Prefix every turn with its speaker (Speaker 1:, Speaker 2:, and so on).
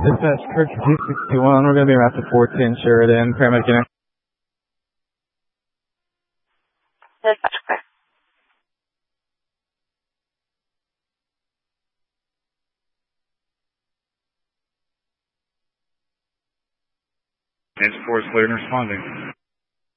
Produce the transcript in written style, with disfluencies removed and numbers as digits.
Speaker 1: Dispatch, Kirk 261, we're going to be around to 410 Sheridan, paramedic in.
Speaker 2: Dispatch, clear.
Speaker 3: Transport is clear and responding.